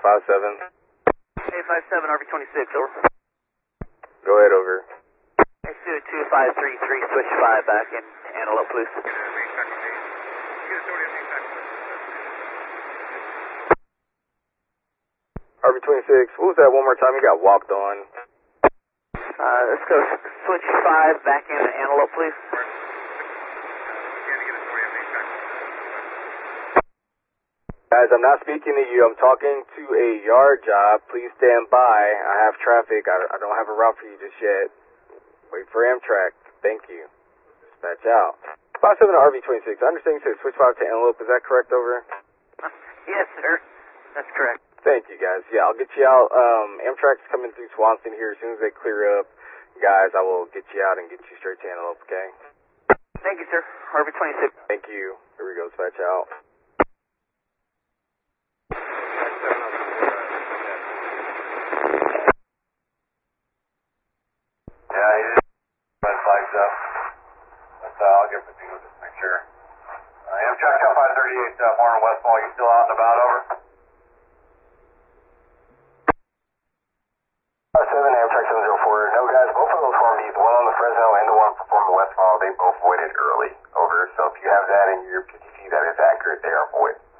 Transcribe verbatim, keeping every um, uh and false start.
five seven. eight five seven, R V twenty-six, over. Go ahead, over. Let's do a two five three three, switch five back in Antelope, please. R V twenty-six, what was that one more time? You got walked on. Uh, let's go switch five back in Antelope, please. Guys, I'm not speaking to you. I'm talking to a yard job. Please stand by. I have traffic. I, I don't have a route for you just yet. Wait for Amtrak. Thank you. Dispatch out. five seven R V twenty-six. I understand you said switch five to Antelope. Is that correct, over? Yes, sir. That's correct. Thank you, guys. Yeah, I'll get you out. Um, Amtrak's coming through Swanson here. As soon as they clear up, guys, I will get you out and get you straight to Antelope, okay? Thank you, sir. R V twenty-six. Thank you. Here we go. Dispatch out. Yeah, he just red flags up. But uh, I'll get with you just make sure. Uh, Amtrak Cal five thirty-eight, uh, Warren Westfall, you still out and about, over? five seven Amtrak seven zero four. No, guys, both of those Horn Bs, one on the Fresno and the one performing Westfall, they both voided early, over. So if you have that in your P T C that is accurate, they are void.